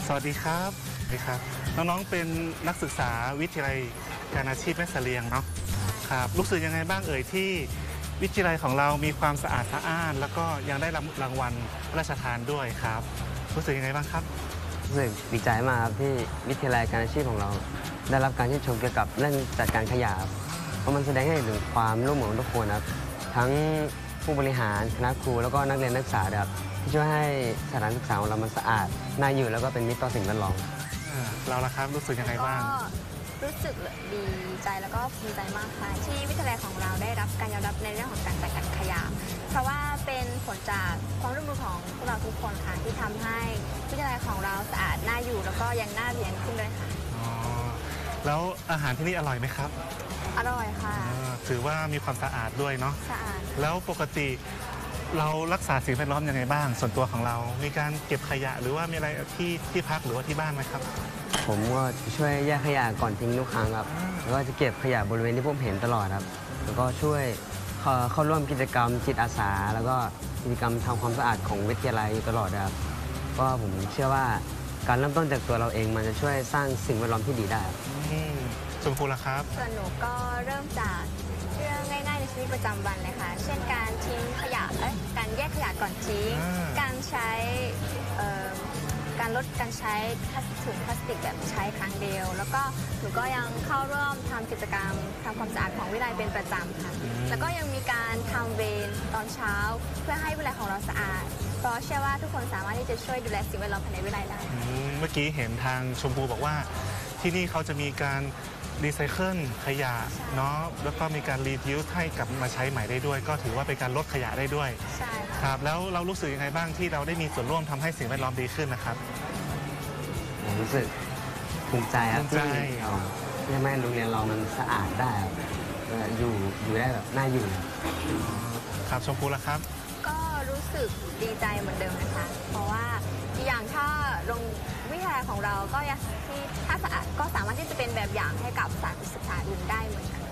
สวัสดีครับน้องๆเป็นนักศึกษาวิทยาลัยการอาชีพแม่เสลียงเนาะครับรู้สึกยังไงบ้างที่วิทยาลัยของเรามีความสะอาดสะอ้านแล้วก็ยังได้รางวัลราชทานด้วยครับรู้สึกยังไงบ้างครับรู้สึกดีใจมากครับที่วิทยาลัยการอาชีพของเราได้รับการชื่นชมเกี่ยวกับเรื่องจัดการขยะเพราะมันแสดงให้เห็นถึงความร่วมมือของทุกคนครับทั้งผู้บริหารคณะครูแล้วก็นักเรียนนักศึกษาครับที่ช่วยให้สถานศึกษาของเรามันสะอาดน่าอยู่แล้วก็เป็นมิตรต่อสิ่งแวดล้อมเราล่ะครับรู้สึกยังไงบ้างรู้สึกดีใจแล้วก็ภูมิใจมากค่ะที่วิทยาลัยของเราได้รับการยอมรับในเรื่องของการจัดการขยะเพราะว่าเป็นผลจากความร่วมมือของพวกเราทุกคนค่ะที่ทำให้วิทยาลัยของเราสะอาดน่าอยู่แล้วก็ยังน่าเรียนขึ้นด้วยค่ะแล้วอาหารที่นี่อร่อยไหมครับอร่อยค่ะถือว่ามีความสะอาดด้วยเนาะสะอาดแล้วปกติเรารักษาสิ่งแวดล้อมยังไงบ้างส่วนตัวของเรามีการเก็บขยะหรือว่ามีอะไรที่พักหรือว่าที่บ้านไหมครับผมก็ช่วยแยกขยะก่อนทิ้งทุกครั้งครับแล้วก็จะเก็บขยะบริเวณที่ผมเห็นตลอดครับแล้วก็ช่วยเข้าร่วมกิจกรรมจิตอาสาแล้วก็กิจกรรมทำความสะอาดของวิทยาลัยตลอดครับก็ผมเชื่อว่าการเริ่มต้นจากตัวเราเองมันจะช่วยสร้างสิ่งแวดล้อมที่ดีได้ชมพูล่ะครับส่วนหนูก็เริ่มจากเรื่องง่ายๆในชีวิตประจำวันเลยค่ะเช่นการทิ้งขยะการแยกขยะก่อนทิ้งการใช้การลดการใช้ถุงพลาสติกแบบใช้ครั้งเดียวแล้วก็หนูก็ยังเข้าร่วมทำกิจกรรมทำความสะอาดของวิทยาลัยเป็นประจำค่ะแล้วก็ยังมีการทำเวรตอนเช้าเพื่อให้วิทยาลัยของเราสะอาดเพราะเชื่อว่าทุกคนสามารถที่จะช่วยดูแลสิ่งแวดล้อมภายในวิทยาลัยได้เมื่อกี้เห็นทางชมพูบอกว่าที่นี่เขาจะมีการรีไซเคิลขยะเนาะแล้วก็มีการรีดิวส์ให้กลับมาใช้ใหม่ได้ด้วยก็ถือว่าเป็นการลดขยะได้ด้วยใช่ครับแล้วเรารู้สึกยังไงบ้างที่เราได้มีส่วนร่วมทำให้สิ่งแวดล้อมดีขึ้นนะครับรู้สึกภูมิใจครับที่ทำให้โรงเรียนเรามันสะอาดได้อยู่ได้แบบน่าอยู่ครับชมพูล่ะครับก็รู้สึกดีใจเหมือนเดิมนะคะเพราะว่าอย่างถ้าโรงวิทยาลัยของเราก็ที่ถ้าสะอาดก็สามารถที่จะเป็นแบบอย่างให้กับสถานศึกษาอื่นได้เหมือนกัน